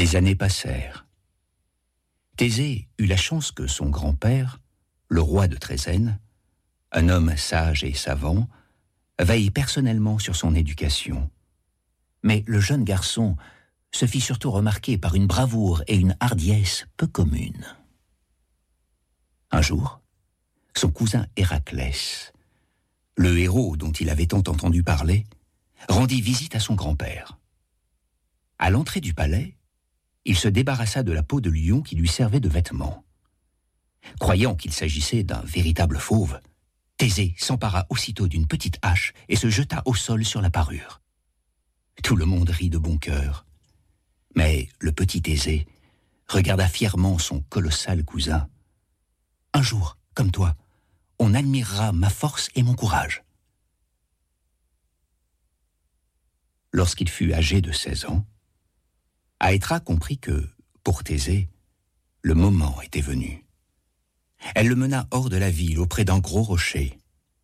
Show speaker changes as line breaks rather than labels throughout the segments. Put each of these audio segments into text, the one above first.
Des années passèrent. Thésée eut la chance que son grand-père, le roi de Trézène, un homme sage et savant, veille personnellement sur son éducation. Mais le jeune garçon se fit surtout remarquer par une bravoure et une hardiesse peu communes. Un jour, son cousin Héraclès, le héros dont il avait tant entendu parler, rendit visite à son grand-père. À l'entrée du palais, il se débarrassa de la peau de lion qui lui servait de vêtement. Croyant qu'il s'agissait d'un véritable fauve, Thésée s'empara aussitôt d'une petite hache et se jeta au sol sur la parure. Tout le monde rit de bon cœur, mais le petit Thésée regarda fièrement son colossal cousin. « Un jour, comme toi, on admirera ma force et mon courage. » Lorsqu'il fut âgé de 16 ans, Aétra comprit que, pour Thésée, le moment était venu. Elle le mena hors de la ville, auprès d'un gros rocher.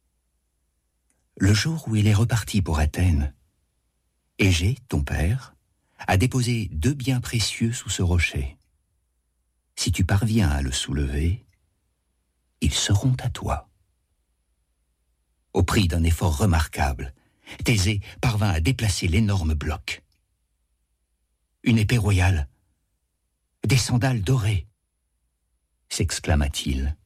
Le jour où il est reparti pour Athènes, Égée, ton père, a déposé 2 biens précieux sous ce rocher. Si tu parviens à le soulever, ils seront à toi. Au prix d'un effort remarquable, Thésée parvint à déplacer l'énorme bloc. Une épée royale, des sandales dorées, s'exclama-t-il.